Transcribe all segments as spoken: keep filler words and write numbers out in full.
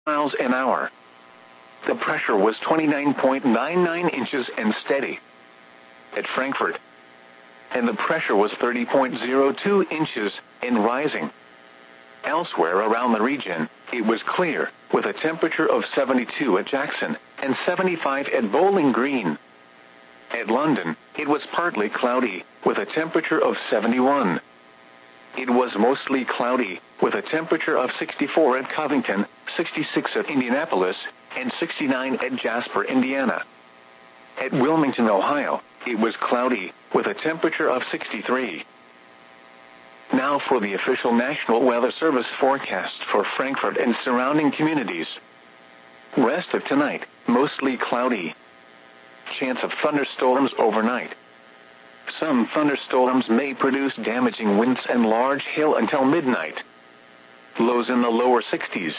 miles an hour. The pressure was twenty-nine point nine nine inches and steady. At Frankfurt. And the pressure was thirty point zero two inches and rising. Elsewhere around the region, it was clear, with a temperature of seventy-two at Jackson and seventy-five at Bowling Green. At London, it was partly cloudy, with a temperature of seventy-one. It was mostly cloudy, with a temperature of sixty-four at Covington, sixty-six at Indianapolis, and sixty-nine at Jasper, Indiana. At Wilmington, Ohio, it was cloudy, with a temperature of sixty-three. Now for the official National Weather Service forecast for Frankfurt and surrounding communities. Rest of tonight, mostly cloudy. Chance of thunderstorms overnight. Some thunderstorms may produce damaging winds and large hail until midnight. Lows in the lower sixties.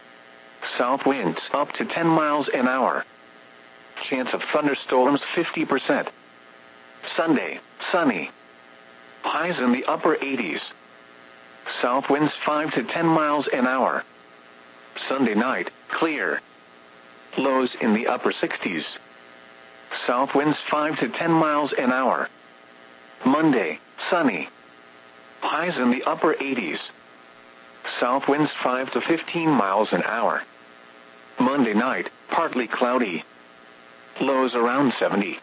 South winds up to ten miles an hour. Chance of thunderstorms fifty percent. Sunday, sunny. Highs in the upper eighties. South winds five to ten miles an hour. Sunday night, clear. Lows in the upper sixties. South winds five to ten miles an hour. Monday, sunny. Highs in the upper eighties. South winds five to fifteen miles an hour. Monday night, partly cloudy. Lows around seventy.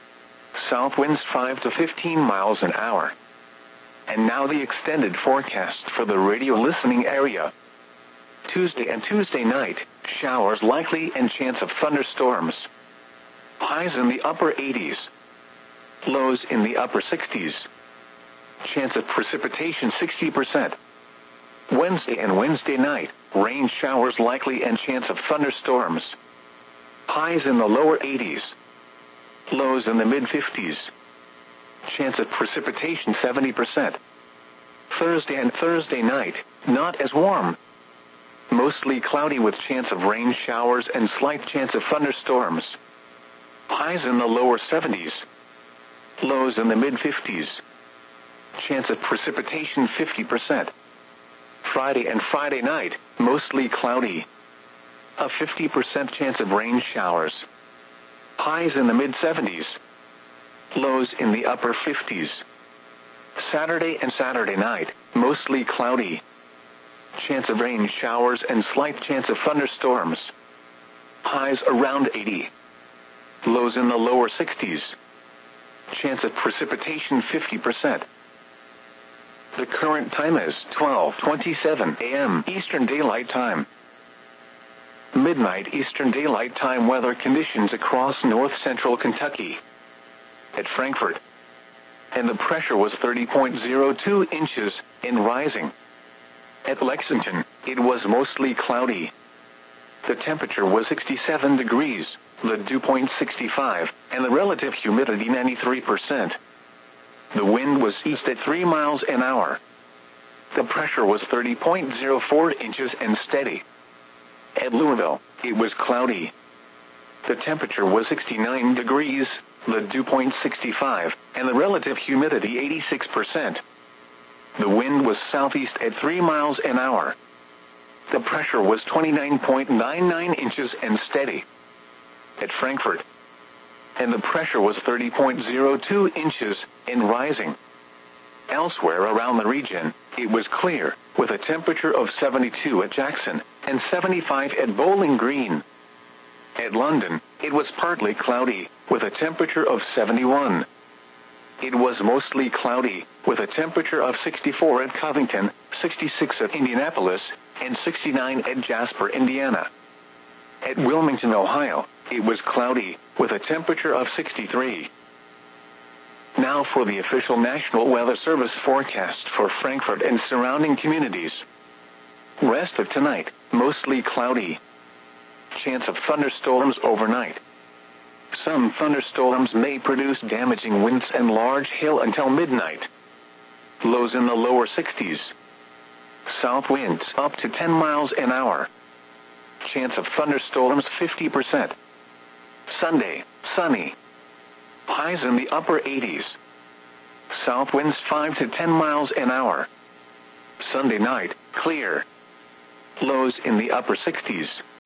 South winds five to fifteen miles an hour. And now the extended forecast for the radio listening area. Tuesday and Tuesday night, showers likely and chance of thunderstorms. Highs in the upper eighties. Lows in the upper sixties. Chance of precipitation sixty percent. Wednesday and Wednesday night, rain showers likely and chance of thunderstorms. Highs in the lower eighties. Lows in the mid-fifties. Chance of precipitation seventy percent. Thursday and Thursday night, not as warm. Mostly cloudy with chance of rain showers and slight chance of thunderstorms. Highs in the lower seventies. Lows in the mid-fifties. Chance of precipitation fifty percent. Friday and Friday night, mostly cloudy. A fifty percent chance of rain showers. Highs in the mid-seventies. Lows in the upper fifties. Saturday and Saturday night, mostly cloudy. Chance of rain showers and slight chance of thunderstorms. Highs around eighty. Lows in the lower sixties. Chance of precipitation fifty percent. The current time is twelve twenty-seven a m Eastern Daylight Time. Midnight Eastern Daylight Time weather conditions across north-central Kentucky. At Frankfurt. And the pressure was thirty point zero two inches and rising. At Lexington, it was mostly cloudy. The temperature was sixty-seven degrees, the dew point sixty-five, and the relative humidity ninety-three percent. The wind was east at three miles an hour. The pressure was thirty point zero four inches and steady. At Louisville, it was cloudy. The temperature was sixty-nine degrees, the dew point sixty-five, and the relative humidity eighty-six percent. The wind was southeast at three miles an hour. The pressure was twenty-nine point nine nine inches and steady. At Frankfurt. And the pressure was thirty point zero two inches and rising. Elsewhere around the region, it was clear, with a temperature of seventy-two at Jackson and seventy-five at Bowling Green. At London, it was partly cloudy, with a temperature of seventy-one. It was mostly cloudy, with a temperature of sixty-four at Covington, sixty-six at Indianapolis, and sixty-nine at Jasper, Indiana. At Wilmington, Ohio, it was cloudy, with a temperature of sixty-three. Now for the official National Weather Service forecast for Frankfurt and surrounding communities. Rest of tonight, mostly cloudy. Chance of thunderstorms overnight. Some thunderstorms may produce damaging winds and large hail until midnight. Lows in the lower sixties. South winds up to ten miles an hour. Chance of thunderstorms fifty percent. Sunday, sunny. Highs in the upper eighties. South winds five to ten miles an hour. Sunday night, clear. Lows in the upper sixties.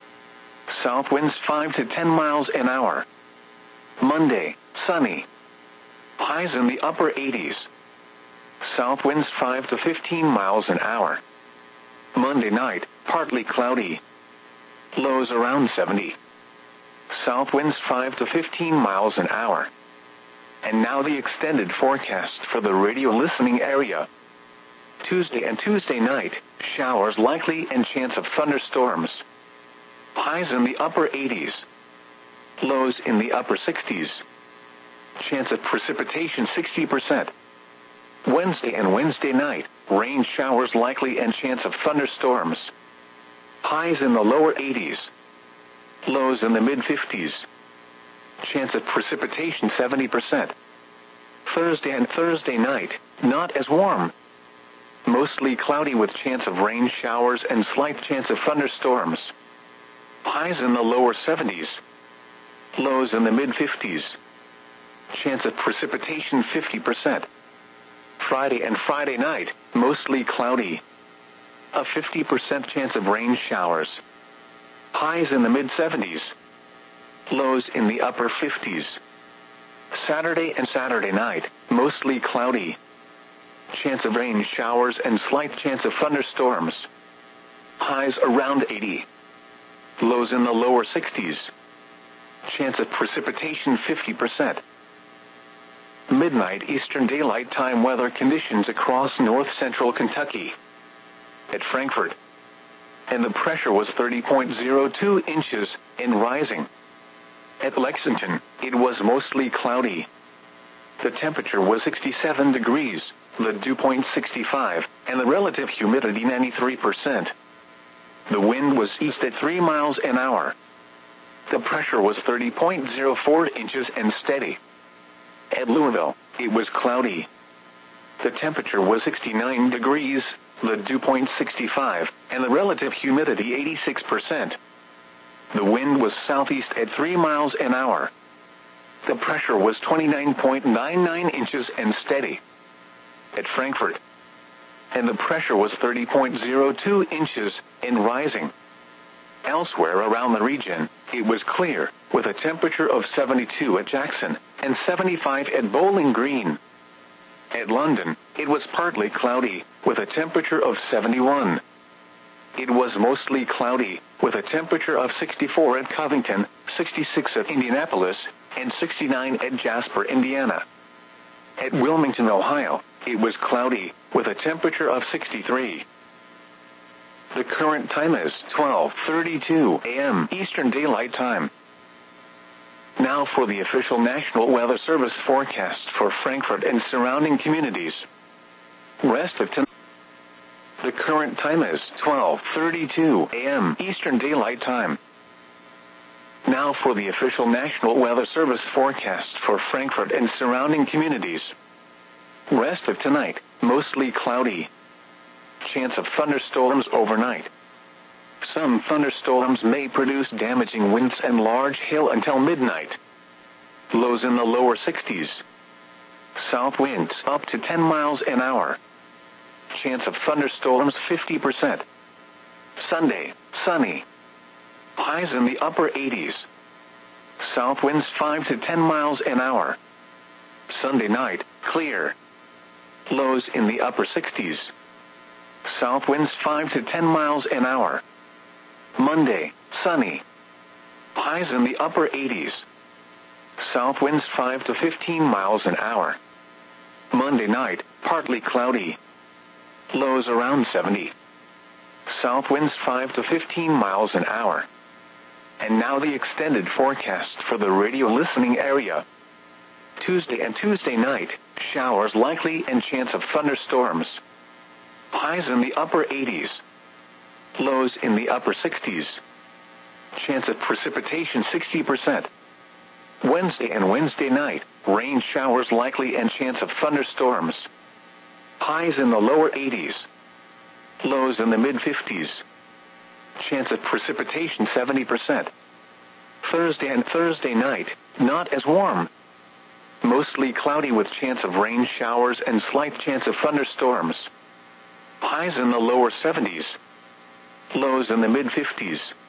South winds five to ten miles an hour. Monday, sunny. Highs in the upper eighties. South winds five to fifteen miles an hour. Monday night, partly cloudy. Lows around seventy. South winds five to fifteen miles an hour. And now the extended forecast for the radio listening area. Tuesday and Tuesday night, showers likely and chance of thunderstorms. Highs in the upper eighties. Lows in the upper sixties. Chance of precipitation sixty percent. Wednesday and Wednesday night, rain showers likely and chance of thunderstorms. Highs in the lower eighties. Lows in the mid-fifties. Chance of precipitation seventy percent. Thursday and Thursday night, not as warm. Mostly cloudy with chance of rain showers and slight chance of thunderstorms. Highs in the lower seventies. Lows in the mid-fifties. Chance of precipitation fifty percent. Friday and Friday night, mostly cloudy. A fifty percent chance of rain showers. Highs in the mid-seventies. Lows in the upper fifties. Saturday and Saturday night, mostly cloudy. Chance of rain showers and slight chance of thunderstorms. Highs around eighty. Lows in the lower sixties. Chance of precipitation fifty percent. Midnight Eastern Daylight Time weather conditions across north-central Kentucky. At Frankfort. And the pressure was thirty point zero two inches and rising. At Lexington, it was mostly cloudy. The temperature was sixty-seven degrees, the dew point sixty-five, and the relative humidity ninety-three percent. The wind was east at three miles an hour. The pressure was thirty point zero four inches and steady. At Louisville, it was cloudy. The temperature was sixty-nine degrees, the dew point sixty-five, and the relative humidity eighty-six percent. The wind was southeast at three miles an hour. The pressure was twenty-nine point nine nine inches and steady. At Frankfort. And the pressure was thirty point zero two inches and rising. Elsewhere around the region, it was clear, with a temperature of seventy-two at Jackson and seventy-five at Bowling Green. At London, it was partly cloudy, with a temperature of seventy-one. It was mostly cloudy, with a temperature of sixty-four at Covington, sixty-six at Indianapolis, and sixty-nine at Jasper, Indiana. At Wilmington, Ohio, it was cloudy, with a temperature of sixty-three. The current time is twelve thirty-two a m Eastern Daylight Time. Now for the official National Weather Service forecast for Frankfort and surrounding communities. Rest of tonight. The current time is twelve thirty-two a m Eastern Daylight Time. Now for the official National Weather Service forecast for Frankfort and surrounding communities. Rest of tonight, mostly cloudy. Chance of thunderstorms overnight. Some thunderstorms may produce damaging winds and large hail until midnight. Lows in the lower sixties. South winds up to ten miles an hour. Chance of thunderstorms fifty percent. Sunday, sunny. Highs in the upper eighties. South winds five to ten miles an hour. Sunday night, clear. Lows in the upper sixties. South winds five to ten miles an hour. Monday, sunny. Highs in the upper eighties. South winds five to fifteen miles an hour. Monday night, partly cloudy. Lows around seventy. South winds five to fifteen miles an hour. And now the extended forecast for the radio listening area. Tuesday and Tuesday night, showers likely and chance of thunderstorms. Highs in the upper eighties. Lows in the upper sixties. Chance of precipitation sixty percent. Wednesday and Wednesday night, rain showers likely and chance of thunderstorms. Highs in the lower eighties. Lows in the mid-fifties. Chance of precipitation seventy percent. Thursday and Thursday night, not as warm. Mostly cloudy with chance of rain showers and slight chance of thunderstorms. Highs in the lower seventies. Lows in the mid-fifties.